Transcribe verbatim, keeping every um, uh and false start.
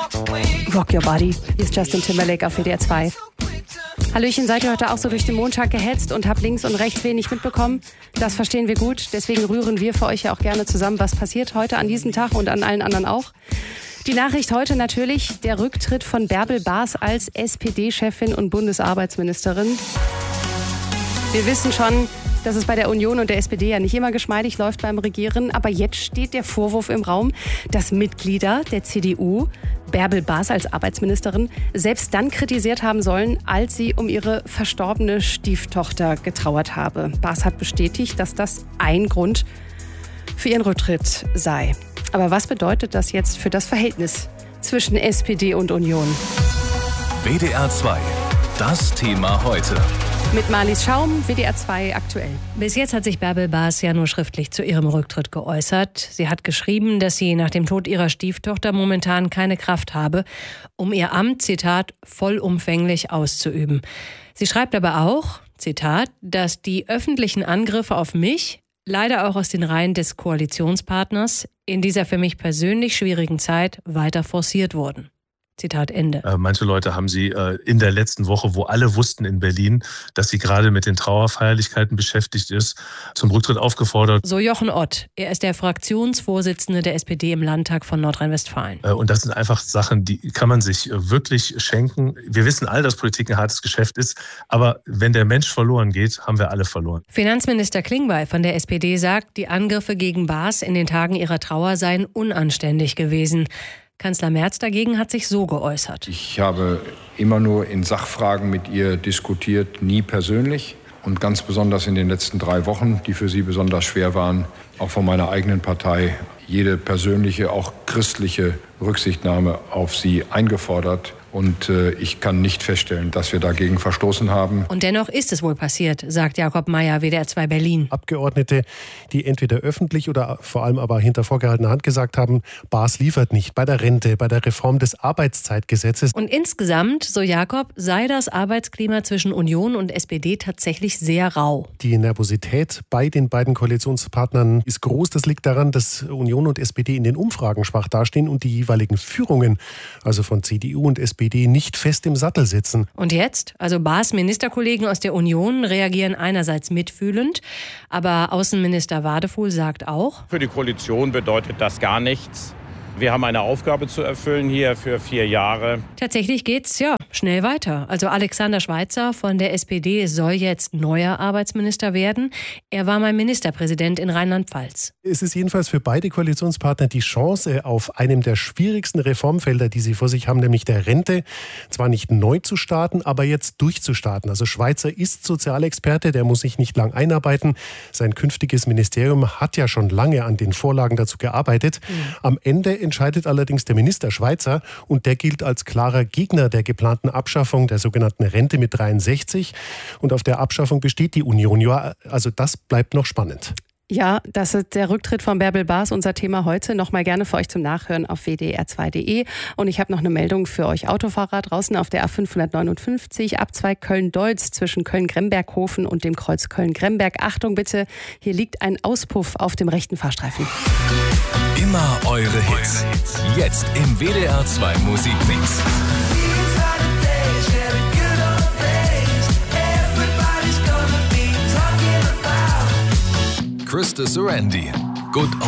Rock Your Body. Hier ist Justin Timberlake auf W D R zwei. Hallöchen, seid ihr heute auch so durch den Montag gehetzt und habt links und rechts wenig mitbekommen? Das verstehen wir gut, deswegen rühren wir für euch ja auch gerne zusammen, was passiert heute an diesem Tag und an allen anderen auch. Die Nachricht heute natürlich der Rücktritt von Bärbel Baas als S P D-Chefin und Bundesarbeitsministerin. Wir wissen schon, dass es bei der Union und der S P D ja nicht immer geschmeidig läuft beim Regieren. Aber jetzt steht der Vorwurf im Raum, dass Mitglieder der C D U Bärbel Baas als Arbeitsministerin selbst dann kritisiert haben sollen, als sie um ihre verstorbene Stieftochter getrauert habe. Baas hat bestätigt, dass das ein Grund für ihren Rücktritt sei. Aber was bedeutet das jetzt für das Verhältnis zwischen S P D und Union? W D R zwei, das Thema heute. Mit Marlies Schaum, W D R zwei aktuell. Bis jetzt hat sich Bärbel Baas ja nur schriftlich zu ihrem Rücktritt geäußert. Sie hat geschrieben, dass sie nach dem Tod ihrer Stieftochter momentan keine Kraft habe, um ihr Amt, Zitat, vollumfänglich auszuüben. Sie schreibt aber auch, Zitat, dass die öffentlichen Angriffe auf mich, leider auch aus den Reihen des Koalitionspartners, in dieser für mich persönlich schwierigen Zeit weiter forciert wurden. Zitat Ende. Äh, manche Leute haben sie äh, in der letzten Woche, wo alle wussten in Berlin, dass sie gerade mit den Trauerfeierlichkeiten beschäftigt ist, zum Rücktritt aufgefordert. So Jochen Ott. Er ist der Fraktionsvorsitzende der S P D im Landtag von Nordrhein-Westfalen. Äh, und das sind einfach Sachen, die kann man sich äh, wirklich schenken. Wir wissen alle, dass Politik ein hartes Geschäft ist. Aber wenn der Mensch verloren geht, haben wir alle verloren. Finanzminister Klingbeil von der S P D sagt, die Angriffe gegen Baas in den Tagen ihrer Trauer seien unanständig gewesen. Kanzler Merz dagegen hat sich so geäußert. Ich habe immer nur in Sachfragen mit ihr diskutiert, nie persönlich. Und ganz besonders in den letzten drei Wochen, die für sie besonders schwer waren, auch von meiner eigenen Partei, jede persönliche, auch christliche Rücksichtnahme auf sie eingefordert. Und äh, ich kann nicht feststellen, dass wir dagegen verstoßen haben. Und dennoch ist es wohl passiert, sagt Jakob Mayer, W D R zwei Berlin. Abgeordnete, die entweder öffentlich oder vor allem aber hinter vorgehaltener Hand gesagt haben, Baas liefert nicht bei der Rente, bei der Reform des Arbeitszeitgesetzes. Und insgesamt, so Jakob, sei das Arbeitsklima zwischen Union und S P D tatsächlich sehr rau. Die Nervosität bei den beiden Koalitionspartnern ist groß. Das liegt daran, dass Union und S P D in den Umfragen schwach dastehen und die jeweiligen Führungen, also von C D U und S P D, nicht fest im Sattel sitzen. Und jetzt? Also Baas Ministerkollegen aus der Union reagieren einerseits mitfühlend, aber Außenminister Wadefuhl sagt auch: Für die Koalition bedeutet das gar nichts. Wir haben eine Aufgabe zu erfüllen hier für vier Jahre. Tatsächlich geht's ja schnell weiter. Also Alexander Schweitzer von der S P D soll jetzt neuer Arbeitsminister werden. Er war mal Ministerpräsident in Rheinland-Pfalz. Es ist jedenfalls für beide Koalitionspartner die Chance, auf einem der schwierigsten Reformfelder, die sie vor sich haben, nämlich der Rente, zwar nicht neu zu starten, aber jetzt durchzustarten. Also Schweitzer ist Sozialexperte, der muss sich nicht lang einarbeiten. Sein künftiges Ministerium hat ja schon lange an den Vorlagen dazu gearbeitet. Mhm. Am Ende entscheidet allerdings der Minister Schweitzer und der gilt als klarer Gegner der geplanten Abschaffung der sogenannten Rente mit dreiundsechzig. Und auf der Abschaffung besteht die Union. Ja, also das bleibt noch spannend. Ja, das ist der Rücktritt von Bärbel Baas, unser Thema heute. Nochmal gerne für euch zum Nachhören auf w d r zwei punkt d e. Und ich habe noch eine Meldung für euch Autofahrer draußen auf der A fünfhundertneunundfünfzig, Abzweig Köln-Deutz zwischen Köln-Gremberghofen und dem Kreuz Köln-Gremberg. Achtung bitte, hier liegt ein Auspuff auf dem rechten Fahrstreifen. Immer eure Hits. Jetzt im W D R zwei Musikmix. Krista Sorandi, Good